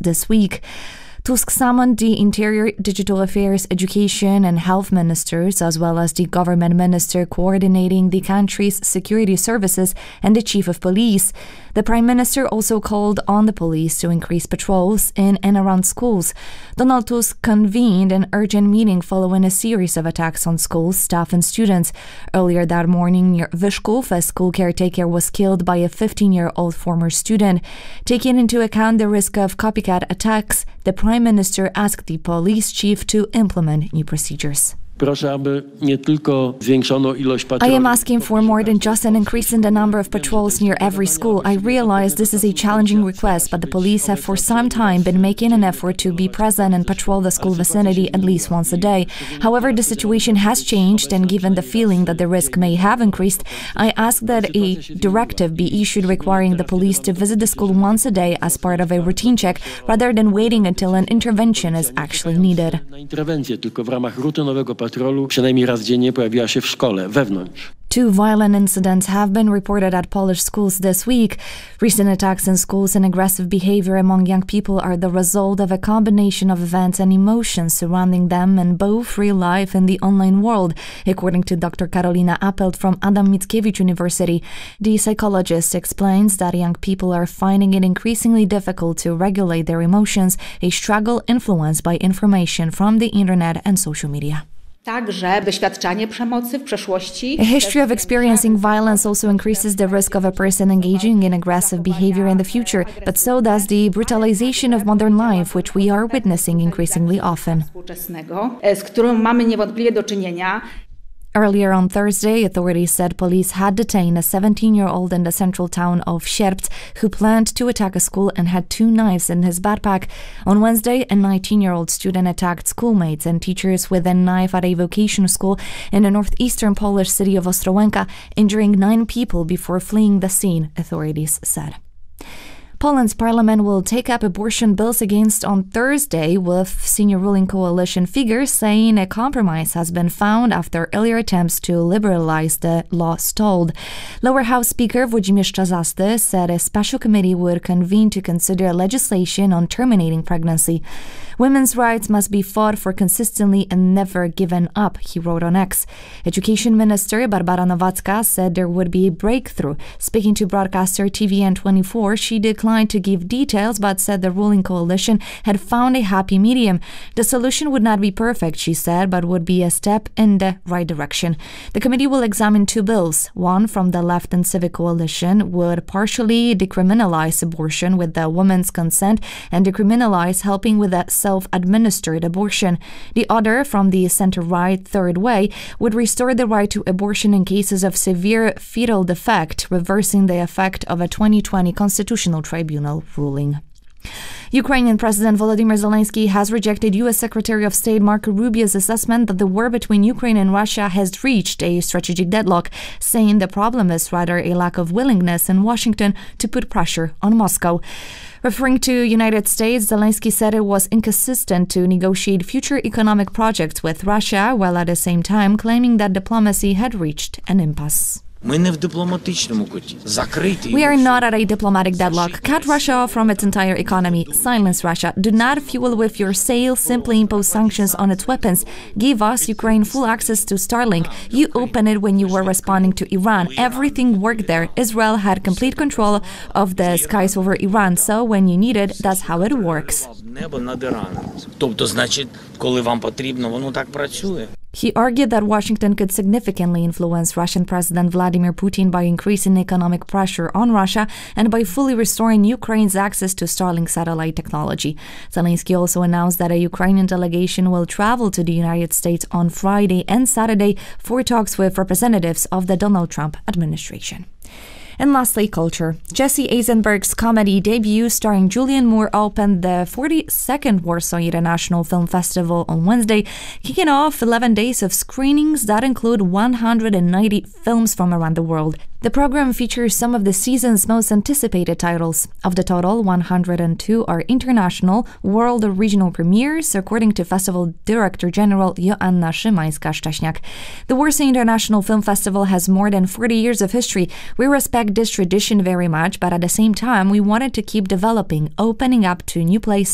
this week. Tusk summoned the Interior, Digital Affairs, Education and Health ministers, as well as the government minister coordinating the country's security services and the chief of police. The prime minister also called on the police to increase patrols in and around schools. Donald Tusk convened an urgent meeting following a series of attacks on schools, staff and students. Earlier that morning near Vyszków, a school caretaker was killed by a 15-year-old former student. Taking into account the risk of copycat attacks, the Prime Minister asked the police chief to implement new procedures. I am asking for more than just an increase in the number of patrols near every school. I realize this is a challenging request, but the police have for some time been making an effort to be present and patrol the school vicinity at least once a day. However, the situation has changed, and given the feeling that the risk may have increased, I ask that a directive be issued requiring the police to visit the school once a day as part of a routine check, rather than waiting until an intervention is actually needed. Patrolu przynajmniej raz dziennie pojawiła się w szkole, wewnątrz. 2 violent incidents have been reported at Polish schools this week. Recent attacks in schools and aggressive behavior among young people are the result of a combination of events and emotions surrounding them in both real life and the online world, according to Dr. Karolina Appelt from Adam Mickiewicz University. The psychologist explains that young people are finding it increasingly difficult to regulate their emotions, a struggle influenced by information from the internet and social media. A history of experiencing violence also increases the risk of a person engaging in aggressive behavior in the future, but so does the brutalization of modern life, which we are witnessing increasingly often. Earlier on Thursday, authorities said police had detained a 17-year-old in the central town of Sierpc who planned to attack a school and had 2 knives in his backpack. On Wednesday, a 19-year-old student attacked schoolmates and teachers with a knife at a vocational school in the northeastern Polish city of Ostrołęka, injuring 9 people before fleeing the scene, authorities said. Poland's parliament will take up abortion bills against on Thursday, with senior ruling coalition figures saying a compromise has been found after earlier attempts to liberalize the law stalled. Lower House Speaker Włodzimierz Czarzasty said a special committee would convene to consider legislation on terminating pregnancy. Women's rights must be fought for consistently and never given up, he wrote on X. Education Minister Barbara Nowacka said there would be a breakthrough. Speaking to broadcaster TVN24, she declined to give details but said the ruling coalition had found a happy medium. The solution would not be perfect, she said, but would be a step in the right direction. The committee will examine 2 bills. One from the Left and Civic Coalition would partially decriminalize abortion with the woman's consent and decriminalize helping with a self-administered abortion. The other, from the center-right Third Way, would restore the right to abortion in cases of severe fetal defect, reversing the effect of a 2020 Constitutional Tribunal ruling. Ukrainian President Volodymyr Zelensky has rejected U.S. Secretary of State Marco Rubio's assessment that the war between Ukraine and Russia has reached a strategic deadlock, saying the problem is rather a lack of willingness in Washington to put pressure on Moscow. Referring to United States, Zelensky said it was inconsistent to negotiate future economic projects with Russia, while at the same time claiming that diplomacy had reached an impasse. We are not at a diplomatic deadlock. Cut Russia off from its entire economy. Silence Russia. Do not fuel with your sales. Simply impose sanctions on its weapons. Give us, Ukraine, full access to Starlink. You opened it when you were responding to Iran. Everything worked there. Israel had complete control of the skies over Iran. So when you need it, that's how it works. He argued that Washington could significantly influence Russian President Vladimir Putin by increasing economic pressure on Russia and by fully restoring Ukraine's access to Starlink satellite technology. Zelensky also announced that a Ukrainian delegation will travel to the United States on Friday and Saturday for talks with representatives of the Donald Trump administration. And lastly, culture. Jesse Eisenberg's comedy debut starring Julianne Moore opened the 42nd Warsaw International Film Festival on Wednesday, kicking off 11 days of screenings that include 190 films from around the world. The program features some of the season's most anticipated titles. Of the total, 102 are international, world or regional premieres, according to Festival Director General Joanna Szymańska-Szcześniak. The Warsaw International Film Festival has more than 40 years of history. We respect this tradition very much, but at the same time, we wanted to keep developing, opening up to new places